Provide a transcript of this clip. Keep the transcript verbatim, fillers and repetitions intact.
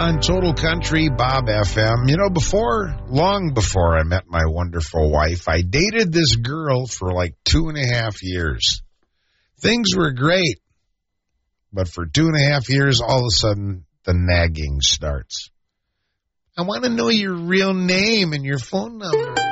On Total Country, Bob F M. You know, before, long before I met my wonderful wife, I dated this girl for like two and a half years. Things were great. But for two and a half years, all of a sudden, the nagging starts. I want to know your real name and your phone number.